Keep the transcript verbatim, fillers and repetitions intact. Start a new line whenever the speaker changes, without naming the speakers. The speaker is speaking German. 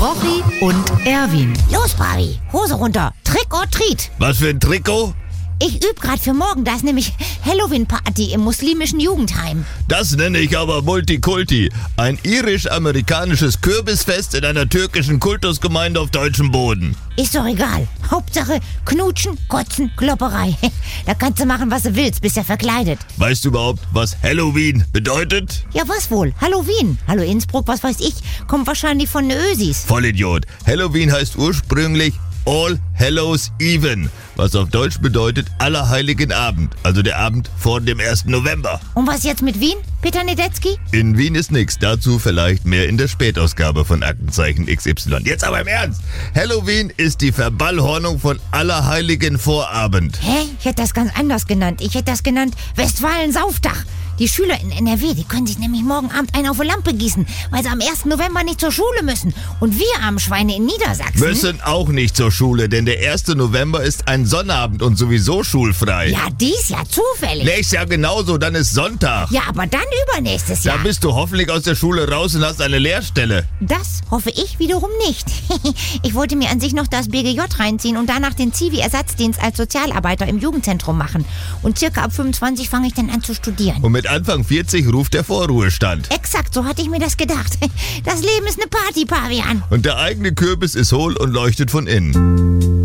Rochi und Erwin.
Los, Pavi, Hose runter. Trick or treat.
Was für ein Trikot?
Ich übe gerade für morgen, da ist nämlich Halloween-Party im muslimischen Jugendheim.
Das nenne ich aber Multikulti. Ein irisch-amerikanisches Kürbisfest in einer türkischen Kultusgemeinde auf deutschem Boden.
Ist doch egal. Hauptsache knutschen, kotzen, Klopperei. Da kannst du machen, was du willst, bist ja verkleidet.
Weißt du überhaupt, was Halloween bedeutet?
Ja, was wohl? Halloween. Hallo Innsbruck, was weiß ich. Kommt wahrscheinlich von den Ösis.
Vollidiot. Halloween heißt ursprünglich All Hallows Even, was auf Deutsch bedeutet Allerheiligen Abend, also der Abend vor dem ersten November.
Und was jetzt mit Wien, Peter Nedetzky?
In Wien ist nix, dazu vielleicht mehr in der Spätausgabe von Aktenzeichen X Y. Jetzt aber im Ernst, Halloween ist die Verballhornung von Allerheiligen Vorabend.
Hä? Ich hätte das ganz anders genannt. Ich hätte das genannt Westfalen-Sauftag. Die Schüler in N R W, die können sich nämlich morgen Abend einen auf die Lampe gießen, weil sie am ersten November nicht zur Schule müssen. Und wir armen Schweine in Niedersachsen
müssen auch nicht zur Schule, denn der erste November ist ein Sonnabend und sowieso schulfrei.
Ja, dies Jahr zufällig.
Nächstes Jahr genauso, dann ist Sonntag.
Ja, aber dann übernächstes Jahr.
Da bist du hoffentlich aus der Schule raus und hast eine Lehrstelle.
Das hoffe ich wiederum nicht. Ich wollte mir an sich noch das B G J reinziehen und danach den Zivi-Ersatzdienst als Sozialarbeiter im Jugendzentrum machen. Und circa ab fünfundzwanzig fange ich dann an zu studieren.
Und mit Anfang vierzig ruft der Vorruhestand.
Exakt, so hatte ich mir das gedacht. Das Leben ist eine Party, Pavian.
Und der eigene Kürbis ist hohl und leuchtet von innen.